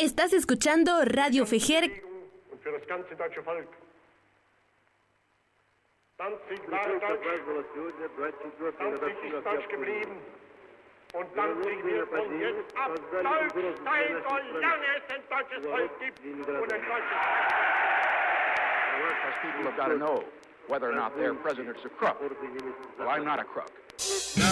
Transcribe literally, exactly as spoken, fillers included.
Estás escuchando Radio Fejer. Und für das ganze deutsche Volk. Danzig war Deutsch. Danzig ist Deutsch geblieben. Und Danzig wird von jetzt ab Deutsch sein, solange es ein deutsches Volk gibt und ein deutsches Reich. Because people have got to know whether or not their president's a crook. Well, I'm not a crook.